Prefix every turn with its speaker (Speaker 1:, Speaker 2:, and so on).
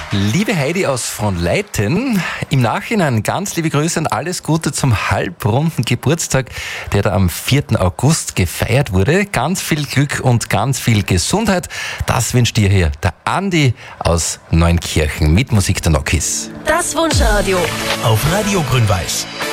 Speaker 1: Liebe Heidi aus Fronleiten, im Nachhinein ganz liebe Grüße und alles Gute zum halbrunden Geburtstag, der da am 4. August gefeiert wurde. Ganz viel Glück und ganz viel Gesundheit. Das wünscht dir hier der Andi aus Neunkirchen mit Musik der Nokis.
Speaker 2: Das Wunschradio
Speaker 3: auf Radio Grün-Weiß.